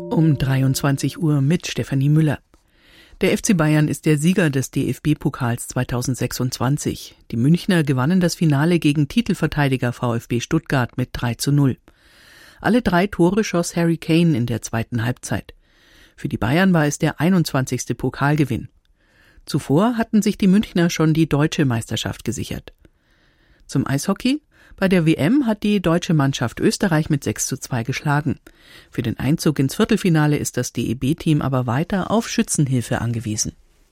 Um 23 Uhr mit Stefanie Müller. Der FC Bayern ist der Sieger des DFB-Pokals 2026. Die Münchner gewannen das Finale gegen Titelverteidiger VfB Stuttgart mit 3:0. Alle 3 Tore schoss Harry Kane in der zweiten Halbzeit. Für die Bayern war es der 21. Pokalgewinn. Zuvor hatten sich die Münchner schon die deutsche Meisterschaft gesichert. Zum Eishockey: Bei der WM hat die deutsche Mannschaft Österreich mit 6:2 geschlagen. Für den Einzug ins Viertelfinale ist das DEB-Team aber weiter auf Schützenhilfe angewiesen.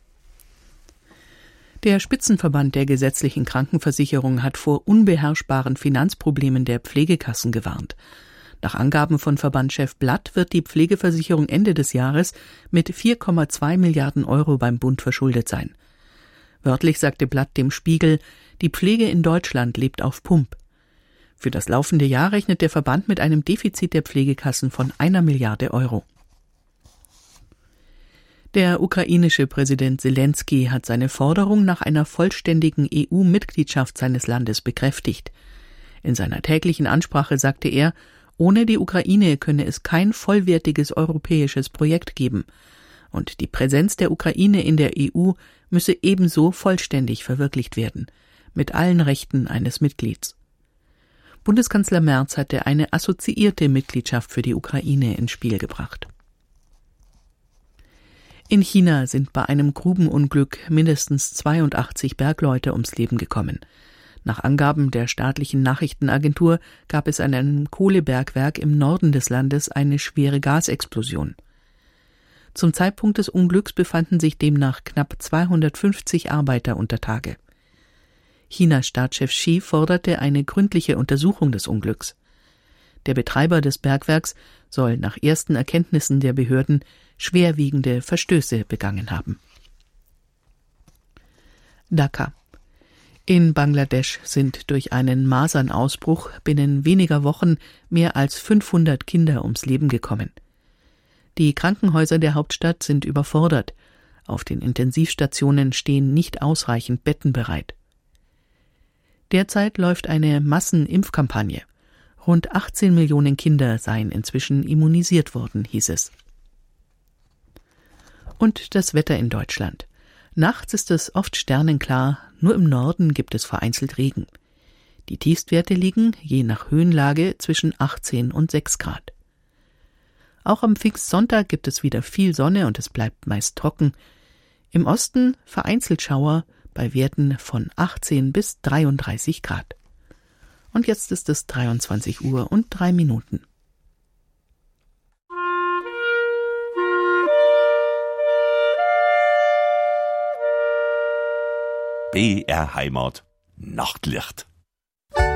Der Spitzenverband der gesetzlichen Krankenversicherung hat vor unbeherrschbaren Finanzproblemen der Pflegekassen gewarnt. Nach Angaben von Verbandschef Blatt wird die Pflegeversicherung Ende des Jahres mit 4,2 Milliarden Euro beim Bund verschuldet sein. Wörtlich sagte Blatt dem Spiegel: Die Pflege in Deutschland lebt auf Pump. Für das laufende Jahr rechnet der Verband mit einem Defizit der Pflegekassen von 1 Milliarde Euro. Der ukrainische Präsident Selenskyj hat seine Forderung nach einer vollständigen EU-Mitgliedschaft seines Landes bekräftigt. In seiner täglichen Ansprache sagte er, ohne die Ukraine könne es kein vollwertiges europäisches Projekt geben. Und die Präsenz der Ukraine in der EU müsse ebenso vollständig verwirklicht werden, mit allen Rechten eines Mitglieds. Bundeskanzler Merz hatte eine assoziierte Mitgliedschaft für die Ukraine ins Spiel gebracht. In China sind bei einem Grubenunglück mindestens 82 Bergleute ums Leben gekommen. Nach Angaben der staatlichen Nachrichtenagentur gab es an einem Kohlebergwerk im Norden des Landes eine schwere Gasexplosion. Zum Zeitpunkt des Unglücks befanden sich demnach knapp 250 Arbeiter unter Tage. Chinas Staatschef Xi forderte eine gründliche Untersuchung des Unglücks. Der Betreiber des Bergwerks soll nach ersten Erkenntnissen der Behörden schwerwiegende Verstöße begangen haben. Dhaka. In Bangladesch sind durch einen Masernausbruch binnen weniger Wochen mehr als 500 Kinder ums Leben gekommen. Die Krankenhäuser der Hauptstadt sind überfordert. Auf den Intensivstationen stehen nicht ausreichend Betten bereit. Derzeit läuft eine Massenimpfkampagne. Rund 18 Millionen Kinder seien inzwischen immunisiert worden, hieß es. Und das Wetter in Deutschland. Nachts ist es oft sternenklar, nur im Norden gibt es vereinzelt Regen. Die Tiefstwerte liegen, je nach Höhenlage, zwischen 18 und 6 Grad. Auch am Pfingstsonntag gibt es wieder viel Sonne und es bleibt meist trocken. Im Osten vereinzelt Schauer bei Werten von 18 bis 33 Grad. Und jetzt ist es 23 Uhr und 3 Minuten. BR Heimat. Nachtlicht.